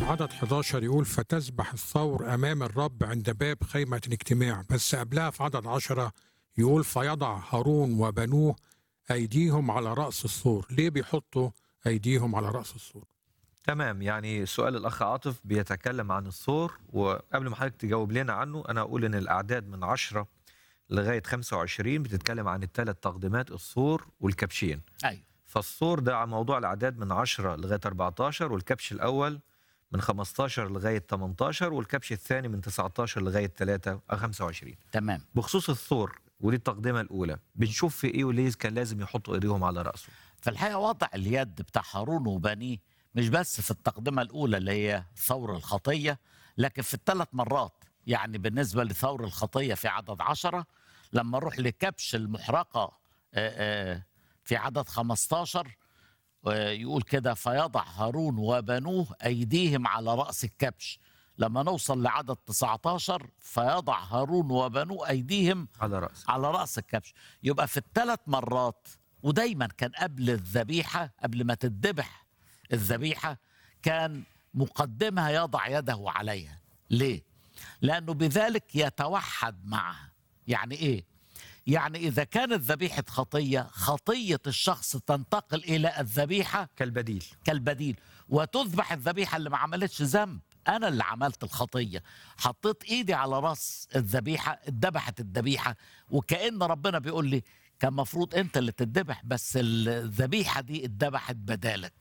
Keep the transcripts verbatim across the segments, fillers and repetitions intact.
في عدد حداشر يقول فتسبح الثور أمام الرب عند باب خيمة الاجتماع، بس قبلها في عدد عشرة يقول فيضع هارون وبنوه أيديهم على رأس الثور. ليه بيحطوا أيديهم على رأس الثور؟ تمام، يعني سؤال الأخ عاطف بيتكلم عن الثور، وقبل ما حضرتك تجاوب لنا عنه أنا أقول إن الأعداد من عشرة لغاية خمسة وعشرين بتتكلم عن الثلاث تقديمات، الثور والكبشين. ايوه فالثور ده على موضوع الأعداد من عشرة لغاية أربعتاشر، والكبش الأول من خمستاشر لغاية تمنتاشر، والكبش الثاني من تسعتاشر لغاية ثلاثة أو خمسة وعشرين. تمام. بخصوص الثور ودي التقدمة الأولى، بنشوف في إيه وليه كان لازم يحطوا إيديهم على رأسه؟ فالحقيقه وضع اليد بتاع هارون وبنيه مش بس في التقدمه الاولى اللي هي ثور الخطيه، لكن في الثلاث مرات. يعني بالنسبه لثور الخطيه في عدد عشرة، لما نروح لكبش المحرقه آه، آه، في عدد خمستاشر آه، يقول كده فيضع هارون وبنوه ايديهم على راس الكبش. لما نوصل لعدد تسعتاشر فيضع هارون وبنوه ايديهم على رأسه. على رأس الكبش. يبقى في الثلاث مرات، ودايما كان قبل الذبيحة، قبل ما تذبح الذبيحة كان مقدمها يضع يده عليها. ليه؟ لأنه بذلك يتوحد معها. يعني إيه؟ يعني إذا كانت ذبيحة خطية، خطية الشخص تنتقل إلى الذبيحة كالبديل. كالبديل، وتذبح الذبيحة اللي ما عملتش ذنب. أنا اللي عملت الخطية، حطيت إيدي على رأس الذبيحة، اتذبحت الذبيحة، وكأن ربنا بيقول لي كان مفروض أنت اللي تتذبح، بس الذبيحة دي اتذبحت بدالك.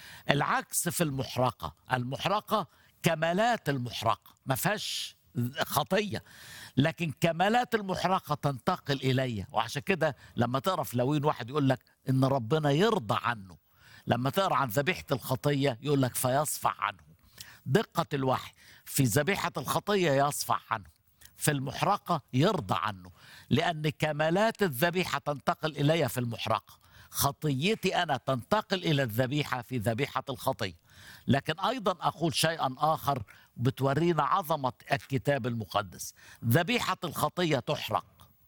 العكس في المحرقة. المحرقة كمالات المحرقة ما فيهاش خطية، لكن كمالات المحرقة تنتقل إلي. وعشان كده لما تقرأ في لاويين واحد يقول لك إن ربنا يرضى عنه. لما تقرأ عن ذبيحة الخطية يقول لك فيصفح عنه. دقة الوحي في ذبيحة الخطية يصفح عنه، في المحرقة يرضى عنه، لأن كمالات الذبيحة تنتقل إلي في المحرقة، خطيتي أنا تنتقل إلى الذبيحة في ذبيحة الخطية. لكن أيضا أقول شيئا آخر بتورينا عظمة الكتاب المقدس. ذبيحة الخطية تحرق،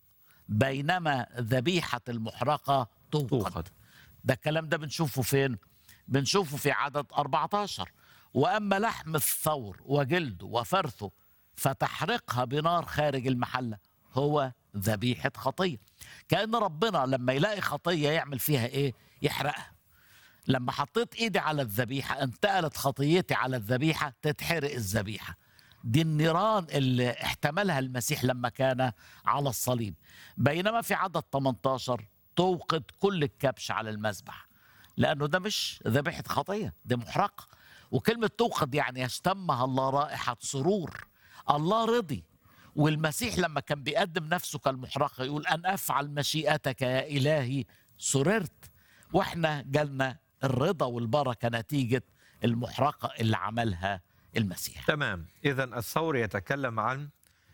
بينما ذبيحة المحرقة توقد. توقد. ده الكلام ده بنشوفه فين؟ بنشوفه في عدد أربعتاشر. وأما لحم الثور وجلده وفرثه فتحرقها بنار خارج المحلة، هو ذبيحة خطية. كأن ربنا لما يلاقي خطية يعمل فيها إيه؟ يحرقها. لما حطيت إيدي على الذبيحة انتقلت خطيتي على الذبيحة، تتحرق الذبيحة. دي النيران اللي احتملها المسيح لما كان على الصليب. بينما في عدد تمنتاشر توقد كل الكبش على المذبح، لأنه ده مش ذبيحة خطية، ده محرقة. وكلمة توقد يعني يشتمها الله رائحة سرور. الله رضي. والمسيح لما كان بيقدم نفسه كالمحرقة يقول أن أفعل مشيئتك يا إلهي سررت. وإحنا جالنا الرضا والبركة نتيجة المحرقة اللي عملها المسيح. تمام، إذا الثور يتكلم عن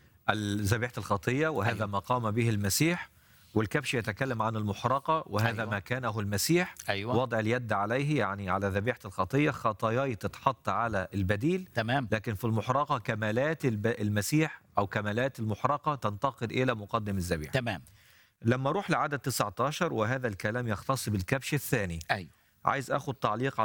ذبيحة الخطية وهذا أيوة. ما قام به المسيح، والكبش يتكلم عن المحرقة وهذا أيوة. ما كانه المسيح. أيوة. وضع اليد عليه يعني على ذبيحة الخطية، خطاياي تتحط على البديل. تمام. لكن في المحرقة كمالات الب- المسيح أو كمالات المحرقة تنتقل إلى مقدم الذبيحة. تمام. لما أروح لعدد تسعتاشر وهذا الكلام يختص بالكبش الثاني، أيوة. عايز أخذ تعليق